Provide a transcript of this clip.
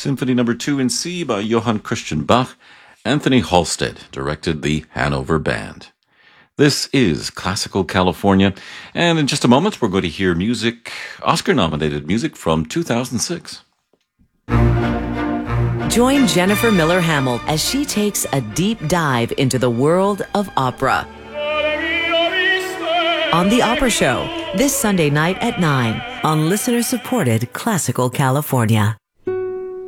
Symphony Number 2 in C by Johann Christian Bach. Anthony Halstead directed the Hanover Band. This is Classical California, and in just a moment we're going to hear music, Oscar-nominated music from 2006. Join Jennifer Miller Hamill as she takes a deep dive into the world of opera. On The Opera Show, this Sunday night at 9 on listener-supported Classical California.